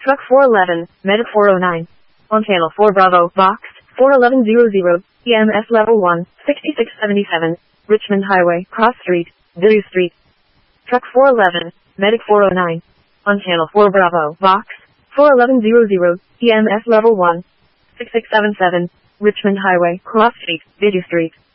Truck 411, Medic 409. On channel 4 Bravo, Box 41100, EMS Level 1, 6677, Richmond Highway, Cross Street, Villiers Street. Truck 411, Medic 409. On channel 4 Bravo, Box 41100, EMS Level 1, 6677, Richmond Highway, Cross Street, Villiers Street.